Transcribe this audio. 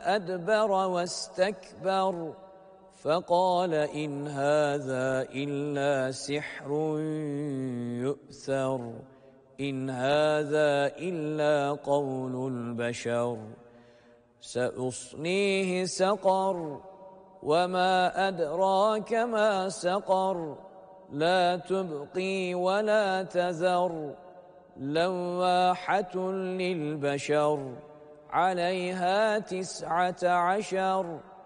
أدبر واستكبر فقال إن هذا إلا سحر يؤثر إن هذا إلا قول البشر سأصليه سقر وما أدراك ما سقر لا تبقي ولا تذر لواحة للبشر عليها 19